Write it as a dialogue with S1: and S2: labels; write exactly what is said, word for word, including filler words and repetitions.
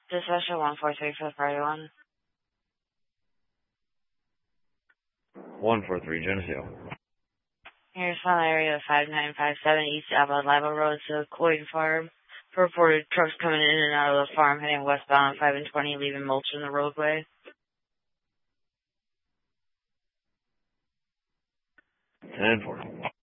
S1: Dispatcher one four three for the party one.
S2: one four three, Geneseo.
S1: Here's from area five nine five seven East Alba Lava Road to Cloyd Farm. Reported trucks coming in and out of the farm heading westbound five and twenty, leaving mulch in the roadway.
S2: ten four.